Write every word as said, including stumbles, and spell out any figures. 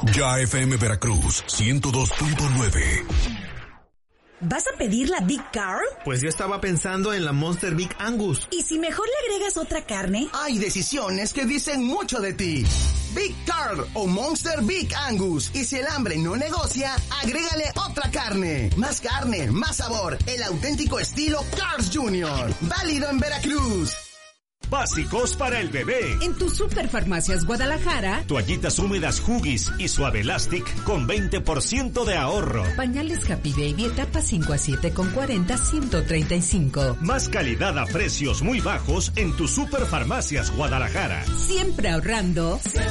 Ya F M Veracruz, ciento dos punto nueve. ¿Vas a pedir la Big Carl? Pues yo estaba pensando en la Monster Big Angus. ¿Y si mejor le agregas otra carne? Hay decisiones que dicen mucho de ti. Big Carl o Monster Big Angus. Y si el hambre no negocia, agrégale otra carne. Más carne, más sabor. El auténtico estilo Carl's junior Válido en Veracruz. Básicos para el bebé. En tu Superfarmacias Guadalajara. Toallitas húmedas Huggies y Suave Elastic con veinte por ciento de ahorro. Pañales Happy Baby etapa cinco a siete con cuarenta, ciento treinta y cinco. Más calidad a precios muy bajos en tu Superfarmacias Guadalajara. Siempre ahorrando.